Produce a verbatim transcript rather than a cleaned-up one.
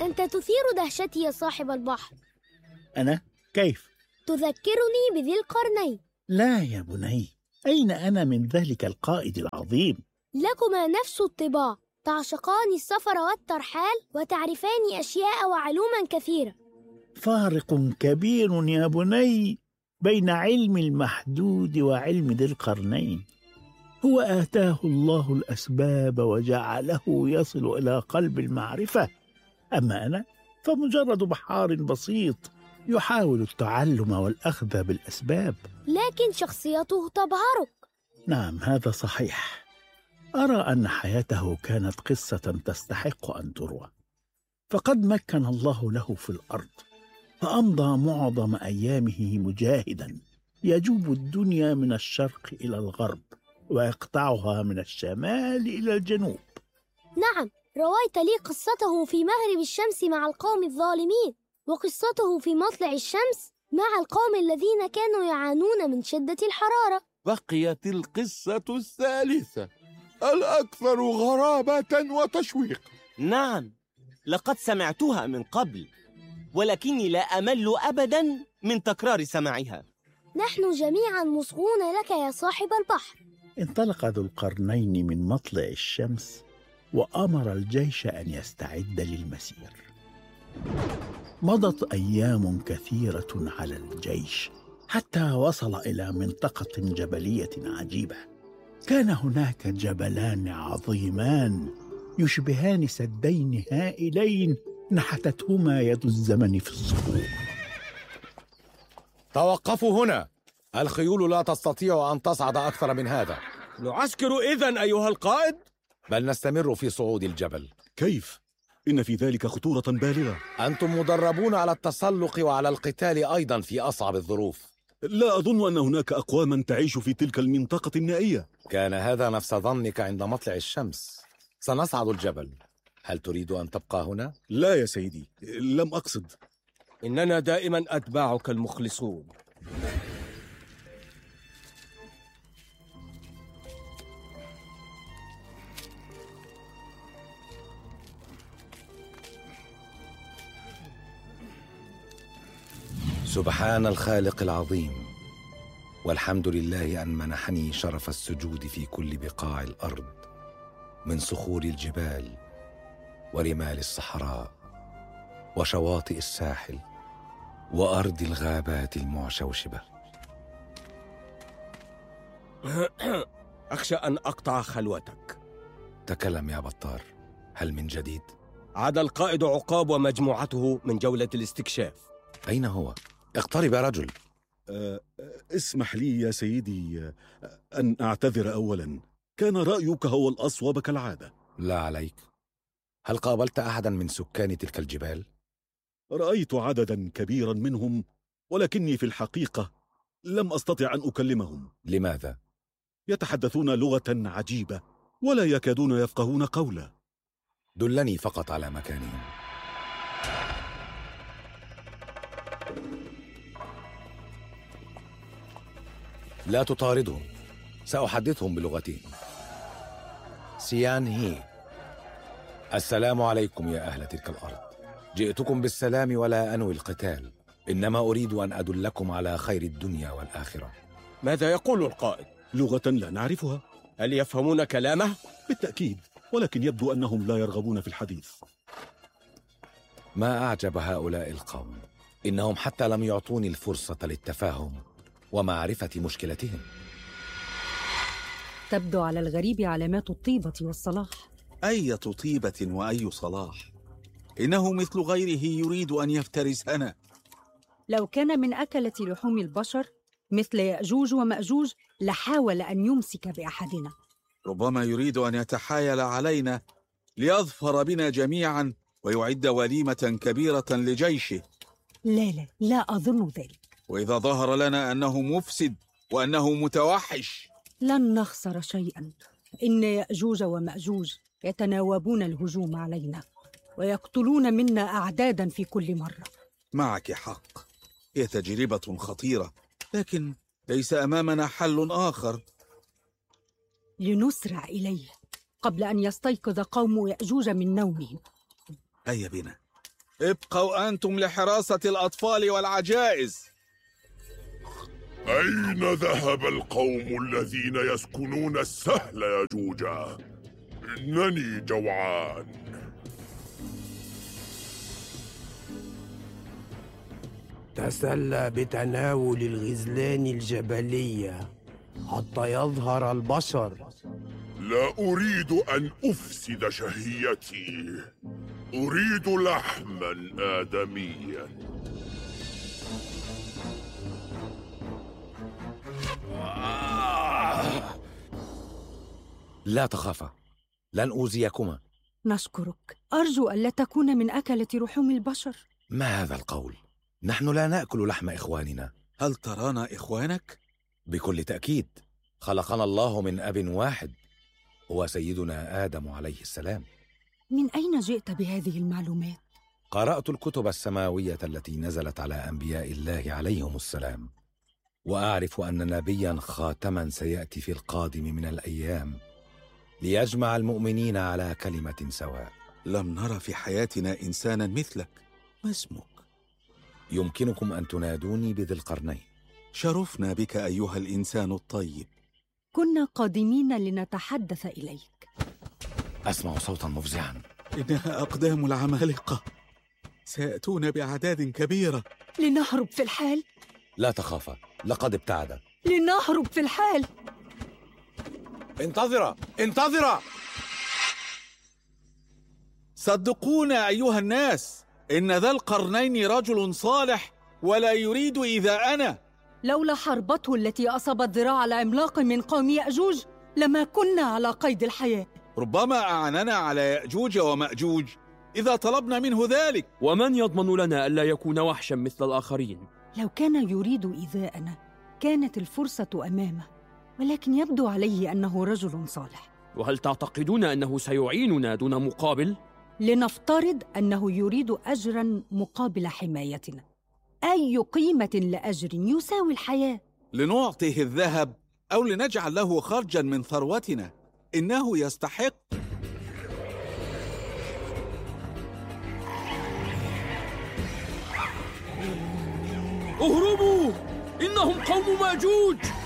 أنت تثير دهشتي يا صاحب البحر. أنا؟ كيف؟ تذكرني بذي القرنين. لا يا بني، أين أنا من ذلك القائد العظيم؟ لكما نفس الطباع، تعشقان السفر والترحال وتعرفان أشياء وعلوما كثيرة. فارق كبير يا بني بين علم المحدود وعلم ذي القرنين. هو آتاه الله الأسباب وجعله يصل إلى قلب المعرفة، أما أنا فمجرد بحار بسيط يحاول التعلم والأخذ بالأسباب. لكن شخصيته تبهرك. نعم، هذا صحيح. أرى أن حياته كانت قصة تستحق أن تروى، فقد مكن الله له في الأرض، فأمضى معظم أيامه مجاهدا يجوب الدنيا من الشرق إلى الغرب ويقطعها من الشمال إلى الجنوب. نعم، رويت لي قصته في مغرب الشمس مع القوم الظالمين، وقصته في مطلع الشمس مع القوم الذين كانوا يعانون من شدة الحرارة. بقيت القصة الثالثة الأكثر غرابة وتشويق. نعم، لقد سمعتها من قبل، ولكني لا أمل أبدا من تكرار سماعها. نحن جميعا مصغون لك يا صاحب البحر. انطلق ذو القرنين من مطلع الشمس وأمر الجيش أن يستعد للمسير. مضت أيام كثيرة على الجيش حتى وصل إلى منطقة جبلية عجيبة. كان هناك جبلان عظيمان يشبهان سدين هائلين نحتتهما يد الزمن في الصخور. توقفوا هنا، الخيول لا تستطيع أن تصعد أكثر من هذا. نعسكر إذن أيها القائد؟ بل نستمر في صعود الجبل. كيف؟ إن في ذلك خطورة بالغة. أنتم مدربون على التسلق وعلى القتال أيضا في أصعب الظروف. لا أظن أن هناك أقواما تعيش في تلك المنطقة النائية. كان هذا نفس ظنك عند مطلع الشمس. سنصعد الجبل، هل تريد أن تبقى هنا؟ لا يا سيدي، لم أقصد. إننا دائما أتباعك المخلصون. سبحان الخالق العظيم، والحمد لله أن منحني شرف السجود في كل بقاع الأرض، من صخور الجبال ورمال الصحراء وشواطئ الساحل وأرض الغابات المعشوشبة. أخشى أن أقطع خلوتك. تكلم يا بطار، هل من جديد؟ عاد القائد عقاب ومجموعته من جولة الاستكشاف. أين هو؟ اقترب يا رجل. أه اسمح لي يا سيدي أن أعتذر أولا، كان رأيك هو الأصوب كالعادة. لا عليك. هل قابلت أحدا من سكان تلك الجبال؟ رأيت عددا كبيرا منهم، ولكني في الحقيقة لم أستطع أن أكلمهم. لماذا؟ يتحدثون لغة عجيبة ولا يكادون يفقهون قولا. دلني فقط على مكانهم. لا تطاردهم، سأحدثهم بلغتهم. سيان هي. السلام عليكم يا أهل تلك الأرض، جئتكم بالسلام ولا أنوي القتال، إنما أريد أن أدلكم على خير الدنيا والآخرة. ماذا يقول القائد؟ لغة لا نعرفها. هل يفهمون كلامه؟ بالتأكيد، ولكن يبدو أنهم لا يرغبون في الحديث. ما أعجب هؤلاء القوم، إنهم حتى لم يعطوني الفرصة للتفاهم ومعرفة مشكلتهم. تبدو على الغريب علامات الطيبة والصلاح. أي طيبة وأي صلاح؟ إنه مثل غيره يريد أن يفترسنا. لو كان من أكلة لحوم البشر مثل يأجوج ومأجوج لحاول أن يمسك بأحدنا. ربما يريد أن يتحايل علينا ليظفر بنا جميعا ويعد وليمة كبيرة لجيشه. لا لا لا أظن ذلك. وإذا ظهر لنا أنه مفسد وأنه متوحش لن نخسر شيئا. إن يأجوج ومأجوج يتناوبون الهجوم علينا ويقتلون منا أعدادا في كل مرة. معك حق، هي تجربة خطيرة، لكن ليس أمامنا حل آخر. لنسرع إليه قبل أن يستيقظ قوم يأجوج من نومهم. هيا بنا، ابقوا أنتم لحراسة الأطفال والعجائز. أين ذهب القوم الذين يسكنون السهل يا جوجا؟ إنني جوعان. تسلى بتناول الغزلان الجبلية حتى يظهر البشر. لا أريد أن أفسد شهيتي، أريد لحما آدميا. لا تخافا، لن أوذيكما. نشكرك. أرجو ألا تكون من أكلة لحوم البشر. ما هذا القول؟ نحن لا نأكل لحم إخواننا. هل ترانا إخوانك؟ بكل تأكيد، خلقنا الله من أب واحد، هو سيدنا آدم عليه السلام. من أين جئت بهذه المعلومات؟ قرأت الكتب السماوية التي نزلت على أنبياء الله عليهم السلام، وأعرف أن نبيا خاتما سيأتي في القادم من الأيام ليجمع المؤمنين على كلمة سواء. لم نرى في حياتنا إنسانا مثلك. ما اسمك؟ يمكنكم أن تنادوني بذي القرنين. شرفنا بك أيها الإنسان الطيب. كنا قادمين لنتحدث إليك. أسمع صوتا مفزعا. إنها أقدام العمالقة، سيأتون بأعداد كبيرة. لنهرب في الحال؟ لا تخافا، لقد ابتعد. لنهرب في الحال. انتظرا انتظرا. صدقونا أيها الناس، إن ذا القرنين رجل صالح ولا يريد إيذاءنا. لولا حربته التي أصابت ذراع العملاق من قوم يأجوج لما كنا على قيد الحياة. ربما أعاننا على يأجوج ومأجوج إذا طلبنا منه ذلك. ومن يضمن لنا ألا يكون وحشا مثل الآخرين؟ لو كان يريد إيذاءنا كانت الفرصة أمامه، ولكن يبدو عليه أنه رجل صالح. وهل تعتقدون أنه سيعيننا دون مقابل؟ لنفترض أنه يريد أجراً مقابل حمايتنا. أي قيمة لأجر يساوي الحياة؟ لنعطيه الذهب أو لنجعل له خرجاً من ثروتنا، إنه يستحق. اهربوا! إنهم قوم مأجوج!